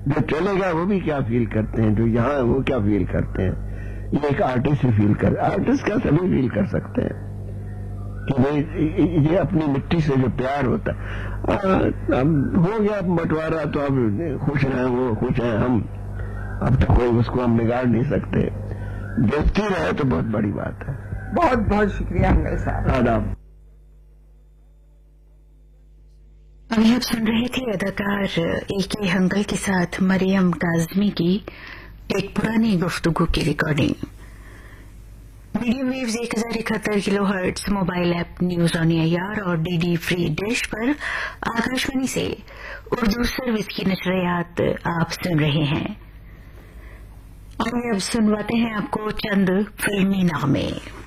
जो चलेगा वो भी क्या फील करते हैं, जो यहाँ है वो क्या फील करते हैं। ये एक आर्टिस्ट ही फील कर, आर्टिस्ट क्या सभी फील कर सकते हैं कि भाई ये अपनी मिट्टी से जो प्यार होता है। अब हो गया बंटवारा, तो अब खुश हैं वो, खुश हैं हम, अब तो कोई उसको हम बिगाड़ नहीं सकते। दोस्ती रहे तो बहुत बड़ी बात है। बहुत बहुत शुक्रिया हंगल साहब। आदाब। अभी आप सुन रहे थे अदाकार AK हंगल के साथ मरियम काज़मी की एक पुरानी गुफ्तगू की recording. Medium waves 1071 kilohertz, mobile app news on AIR और DD फ्री डिश पर आकाशवाणी से उर्दू सर्विस की नशरियात आप सुन रहे हैं। और अब सुनवाते हैं आपको चंद फिल्मी नामे।